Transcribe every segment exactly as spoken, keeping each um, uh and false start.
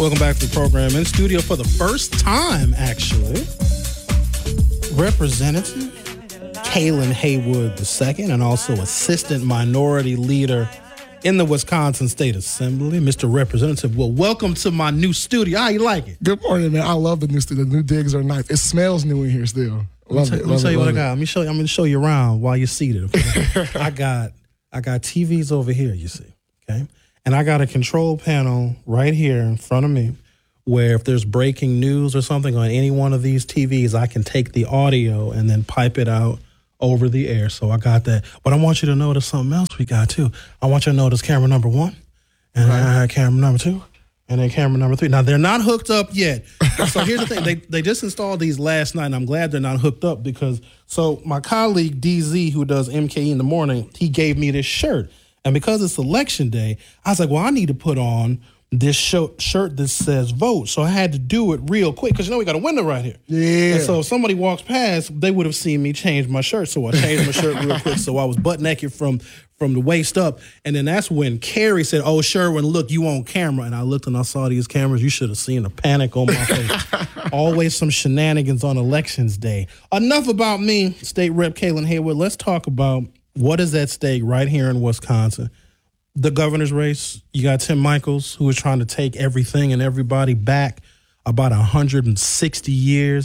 Welcome back to the program. In studio for the first time, actually, Representative Kaylin Haywood the second, and also Assistant Minority Leader in the Wisconsin State Assembly, Mister Representative. Well, welcome to my new studio. How you like it? Good morning, man. I love the new studio. The new digs are nice. It smells new in here still. Love let me, it. Let me love tell it, you what I it. got. Let me show you. I'm going to show you around while you're seated. Okay? I got I got T Vs over here. You see, okay, and I got a control panel right here in front of me, where if there's breaking news or something on any one of these T Vs, I can take the audio and then pipe it out over the air. So I got that. But I want you to notice something else we got too. I want you to notice camera number one, and right. I had camera number two, and then camera number three. Now, they're not hooked up yet. So here's the thing. They they just installed these last night, and I'm glad they're not hooked up because, so my colleague D Z, who does M K E in the morning, he gave me this shirt. And because it's election day, I was like, well, I need to put on this shirt that says vote. So I had to do it real quick because, you know, we got a window right here. Yeah. And so if somebody walks past, they would have seen me change my shirt. So I changed my shirt real quick. So I was butt naked from from the waist up. And then that's when Carrie said, oh, Sherwin, look, you on camera. And I looked and I saw these cameras. You should have seen the panic on my face. Always some shenanigans on elections day. Enough about me, State Rep Kaylin Haywood. Let's talk about what is at stake right here in Wisconsin. The governor's race, you got Tim Michels, who is trying to take everything and everybody back about one hundred sixty years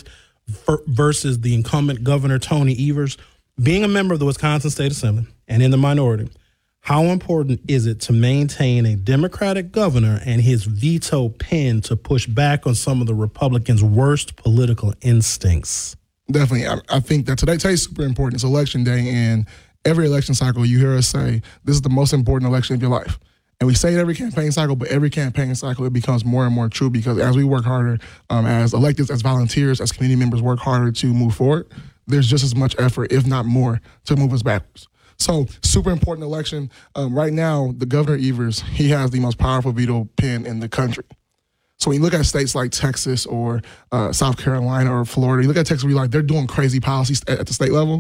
versus the incumbent governor, Tony Evers. Being a member of the Wisconsin State Assembly and in the minority, how important is it to maintain a Democratic governor and his veto pen to push back on some of the Republicans' worst political instincts? Definitely. I, I think that today, today's super important. It's election day, and every election cycle, you hear us say, this is the most important election of your life. And we say it every campaign cycle, but every campaign cycle, it becomes more and more true because as we work harder, um, as electeds, as volunteers, as community members work harder to move forward, there's just as much effort, if not more, to move us backwards. So super important election. Um, right now, the Governor Evers, he has the most powerful veto pen in the country. So when you look at states like Texas or uh, South Carolina or Florida, you look at Texas where you're like, they're doing crazy policies at, at the state level.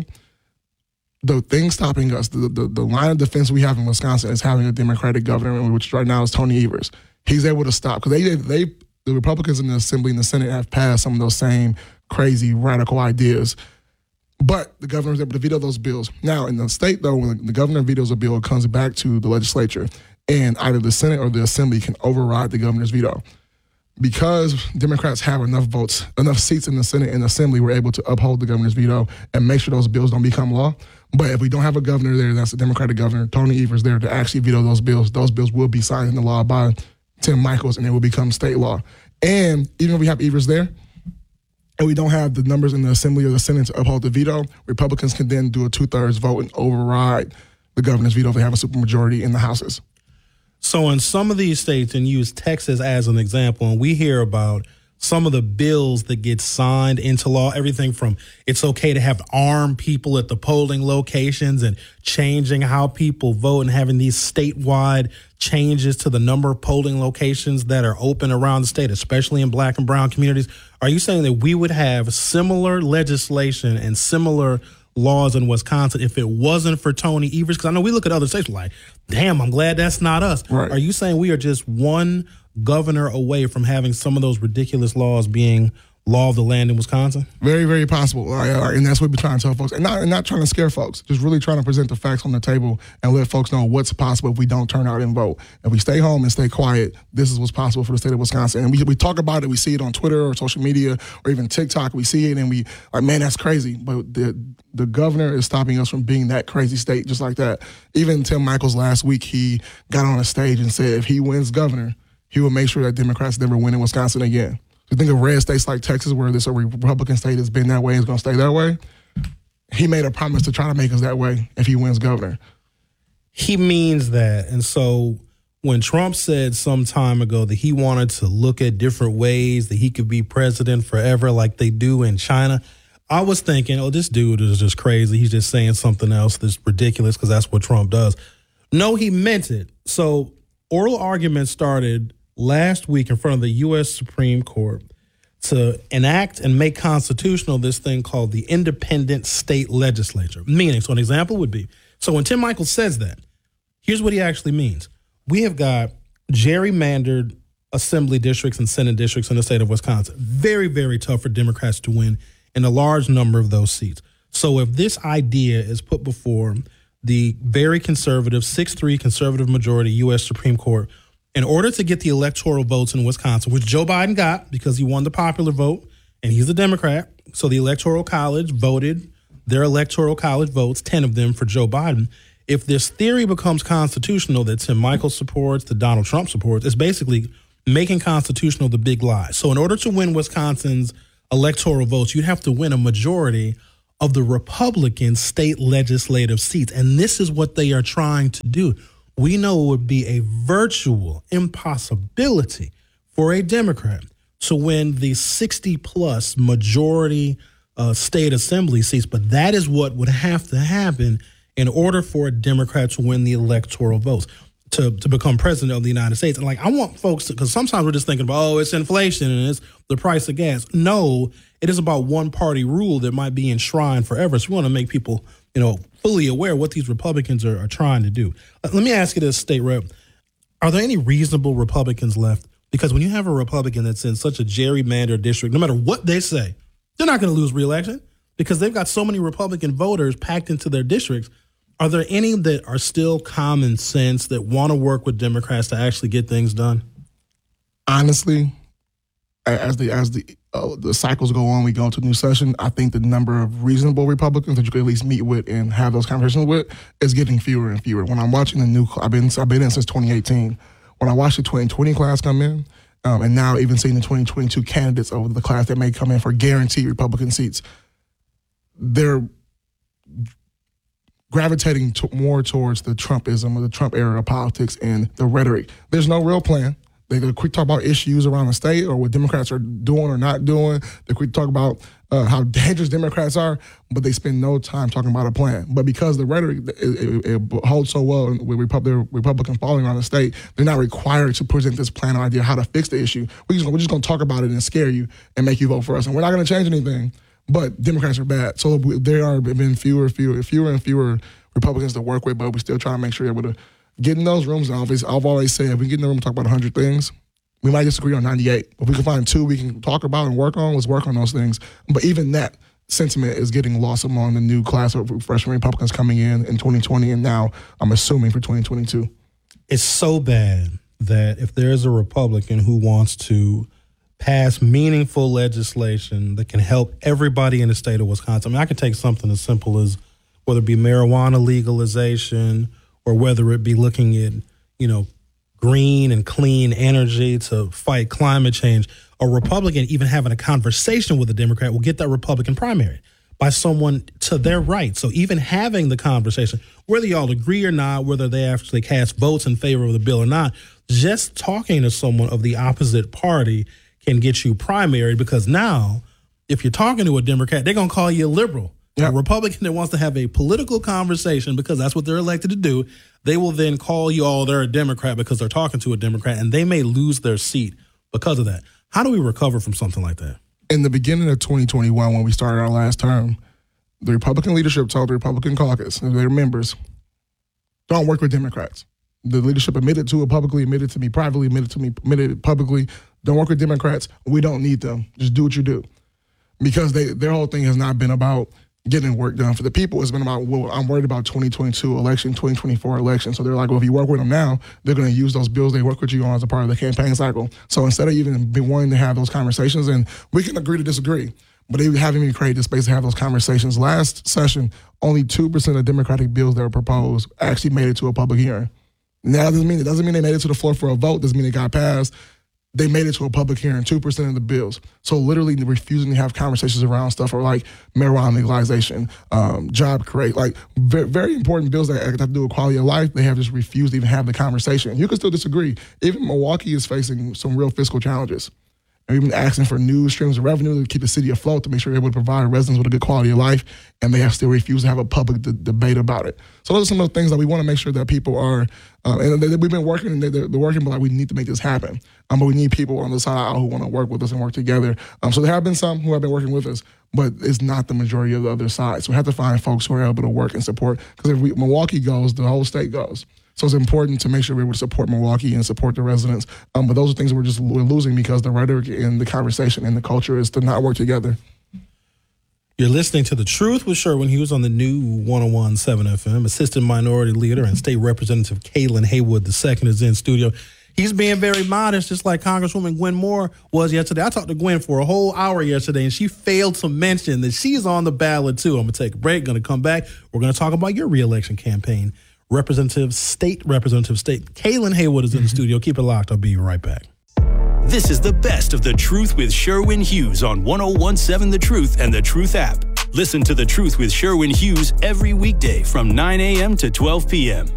The thing stopping us, the, the the line of defense we have in Wisconsin is having a Democratic governor, which right now is Tony Evers. He's able to stop because they they the Republicans in the Assembly and the Senate have passed some of those same crazy radical ideas, but the governor is able to veto those bills. Now in the state though, when the governor vetoes a bill, it comes back to the legislature, and either the Senate or the Assembly can override the governor's veto. Because Democrats have enough votes, enough seats in the Senate and the Assembly, we're able to uphold the governor's veto and make sure those bills don't become law. But if we don't have a governor there, that's a Democratic governor, Tony Evers there to actually veto those bills, those bills will be signed into law by Tim Michels and they will become state law. And even if we have Evers there and we don't have the numbers in the Assembly or the Senate to uphold the veto, Republicans can then do a two-thirds vote and override the governor's veto if they have a supermajority in the houses. So in some of these states, and use Texas as an example, and we hear about some of the bills that get signed into law, everything from it's okay to have armed people at the polling locations and changing how people vote and having these statewide changes to the number of polling locations that are open around the state, especially in black and brown communities. Are you saying that we would have similar legislation and similar laws in Wisconsin if it wasn't for Tony Evers? Because I know we look at other states like, damn, I'm glad that's not us. Right. Are you saying we are just one governor away from having some of those ridiculous laws being law of the land in Wisconsin? Very, very possible. Uh, and that's what we're trying to tell folks. And not, and not trying to scare folks, just really trying to present the facts on the table and let folks know what's possible if we don't turn out and vote. If we stay home and stay quiet, this is what's possible for the state of Wisconsin. And we we talk about it, we see it on Twitter or social media or even TikTok. We see it and we like, man, that's crazy. But the the governor is stopping us from being that crazy state just like that. Even Tim Michels last week, he got on a stage and said if he wins governor, he will make sure that Democrats never win in Wisconsin again. You think of red states like Texas, where this a Republican state has been that way and is going to stay that way. He made a promise to try to make us that way if he wins governor. He means that. And so when Trump said some time ago that he wanted to look at different ways that he could be president forever like they do in China, I was thinking, oh, this dude is just crazy. He's just saying something else that's ridiculous because that's what Trump does. No, he meant it. So oral arguments started last week in front of the U S Supreme Court to enact and make constitutional this thing called the independent state legislature. Meaning, so an example would be, so when Tim Michels says that, here's what he actually means. We have got gerrymandered assembly districts and Senate districts in the state of Wisconsin. Very, very tough for Democrats to win in a large number of those seats. So if this idea is put before the very conservative, six three conservative majority U S Supreme Court, in order to get the electoral votes in Wisconsin, which Joe Biden got because he won the popular vote and he's a Democrat, so the Electoral College voted their Electoral College votes, ten of them for Joe Biden. If this theory becomes constitutional that Tim Michels supports, that Donald Trump supports, it's basically making constitutional the big lie. So in order to win Wisconsin's electoral votes, you'd have to win a majority of the Republican state legislative seats. And this is what they are trying to do. We know it would be a virtual impossibility for a Democrat to win the sixty plus majority uh, state assembly seats. But that is what would have to happen in order for a Democrat to win the electoral votes, to, to become president of the United States. And like, I want folks to, because sometimes we're just thinking about, oh, it's inflation and it's the price of gas. No, it is about one party rule that might be enshrined forever. So we want to make people, you know, fully aware of what these Republicans are, are trying to do. Let me ask you this, State Rep. Are there any reasonable Republicans left? Because when you have a Republican that's in such a gerrymandered district, no matter what they say, they're not going to lose re-election because they've got so many Republican voters packed into their districts. Are there any that are still common sense that want to work with Democrats to actually get things done? Honestly, as the as the uh, the cycles go on, we go into a new session. I think the number of reasonable Republicans that you can at least meet with and have those conversations with is getting fewer and fewer. When I'm watching the new, I've been I've been in since twenty eighteen. When I watched the twenty twenty class come in, um, and now even seeing the twenty twenty-two candidates over the class that may come in for guaranteed Republican seats, they're gravitating to more towards the Trumpism or the Trump era of politics and the rhetoric. There's no real plan. They, they're quick to talk about issues around the state or what Democrats are doing or not doing. They're quick to talk about uh, how dangerous Democrats are, but they spend no time talking about a plan. But because the rhetoric it, it, it holds so well with Repub- the Republicans following around the state, they're not required to present this plan or idea how to fix the issue. We're just, we're just going to talk about it and scare you and make you vote for us. And we're not going to change anything. But Democrats are bad. So there are been fewer, fewer, fewer and fewer Republicans to work with, but we still try to make sure we're able to get in those rooms. And obviously, I've always said, if we get in the room and talk about one hundred things, we might disagree on ninety-eight. If we can find two we can talk about and work on, let's work on those things. But even that sentiment is getting lost among the new class of freshman Republicans coming in in twenty twenty, and now I'm assuming for twenty twenty-two. It's so bad that if there's a Republican who wants to pass meaningful legislation that can help everybody in the state of Wisconsin. I mean, I could take something as simple as whether it be marijuana legalization or whether it be looking at, you know, green and clean energy to fight climate change. A Republican even having a conversation with a Democrat will get that Republican primary by someone to their right. So even having the conversation, whether y'all agree or not, whether they actually cast votes in favor of the bill or not, just talking to someone of the opposite party can get you primary, because now if you're talking to a Democrat, they're going to call you a liberal. Yep. A Republican that wants to have a political conversation because that's what they're elected to do, they will then call you all they're a Democrat because they're talking to a Democrat, and they may lose their seat because of that. How do we recover from something like that? In the beginning of twenty twenty-one, when we started our last term, the Republican leadership told the Republican caucus and their members, don't work with Democrats. The leadership admitted to it publicly, admitted to me privately, admitted to me, admitted it publicly. Don't work with Democrats. We don't need them. Just do what you do. Because they their whole thing has not been about getting work done for the people. It's been about, well, I'm worried about twenty twenty-two election, twenty twenty-four election. So they're like, well, if you work with them now, they're going to use those bills they work with you on as a part of the campaign cycle. So instead of even being wanting to have those conversations, and we can agree to disagree, but they haven't even created the space to have those conversations. Last session, only two percent of Democratic bills that were proposed actually made it to a public hearing. Now, that doesn't mean, it doesn't mean they made it to the floor for a vote. Doesn't mean it got passed. They made it to a public hearing, two percent of the bills. So literally refusing to have conversations around stuff or like marijuana legalization, um, job create, like very, very important bills that have to do with quality of life. They have just refused to even have the conversation. You can still disagree. Even Milwaukee is facing some real fiscal challenges. And we've been asking for new streams of revenue to keep the city afloat, to make sure they're able to provide residents with a good quality of life, and they have still refused to have a public de- debate about it. So those are some of the things that we want to make sure that people are, uh, and they, we've been working, and they're, they're working, but like we need to make this happen. Um, but we need people on the side who want to work with us and work together. Um, so there have been some who have been working with us, but it's not the majority of the other side. So we have to find folks who are able to work and support, because if we, Milwaukee goes, the whole state goes. So it's important to make sure we're able to support Milwaukee and support the residents. Um, but those are things we're just we're losing because the rhetoric and the conversation and the culture is to not work together. You're listening to The Truth with Sherwin Hughes on the new one oh one point seven F M. Assistant Minority Leader and State Representative Kalen Haywood the second is in studio. He's being very modest, just like Congresswoman Gwen Moore was yesterday. I talked to Gwen for a whole hour yesterday, and she failed to mention that she's on the ballot, too. I'm going to take a break, going to come back. We're going to talk about your reelection campaign. Representative, State Representative State, Kalen Haywood is in the studio. Keep it locked. I'll be right back. This is the best of The Truth with Sherwin Hughes on one oh one point seven The Truth and The Truth app. Listen to The Truth with Sherwin Hughes every weekday from nine a.m. to twelve p.m.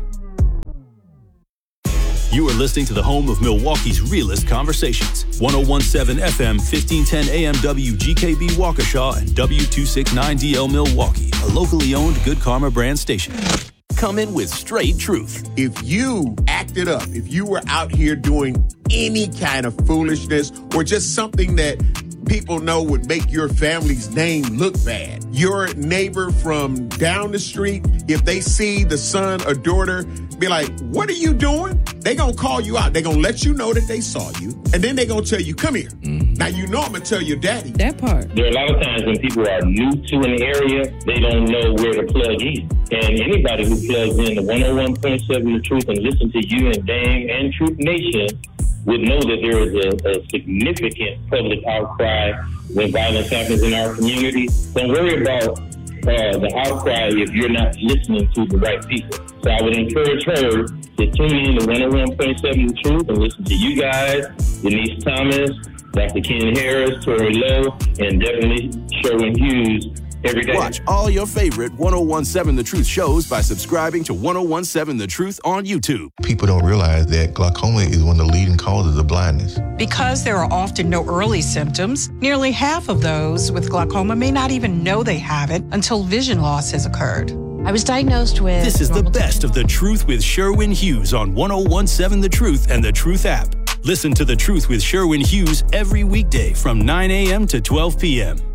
You are listening to the home of Milwaukee's realest conversations. one oh one point seven F M, fifteen ten A M W G K B Waukesha and W two sixty-nine D L Milwaukee, a locally owned Good Karma brand station. Come in with straight truth. If you acted up, if you were out here doing any kind of foolishness or just something that people know would make your family's name look bad, your neighbor from down the street, if they see the son or daughter, be like, what are you doing? They gonna call you out. They gonna let you know that they saw you. And then they gonna tell you, come here. Mm-hmm. Now you know I'm gonna tell your daddy. That part. There are a lot of times when people are new to an area, they don't know where to plug in. And anybody who plugs in to one oh one point seven The Truth and listen to you and Dame and Truth Nation would know that there is a, a significant public outcry when violence happens in our community. Don't worry about uh, the outcry if you're not listening to the right people. So I would encourage her to tune in to one oh one point seven The Truth and listen to you guys, Denise Thomas, Doctor Ken Harris, Tori Lowe, and definitely Sherwin Hughes every day. Watch all your favorite one oh one point seven The Truth shows by subscribing to one oh one point seven The Truth on YouTube. People don't realize that glaucoma is one of the leading causes of blindness. Because there are often no early symptoms, nearly half of those with glaucoma may not even know they have it until vision loss has occurred. I was diagnosed with... This is the best of The Truth with Sherwin Hughes on one oh one point seven The Truth and The Truth app. Listen to The Truth with Sherwin Hughes every weekday from nine a.m. to twelve p.m.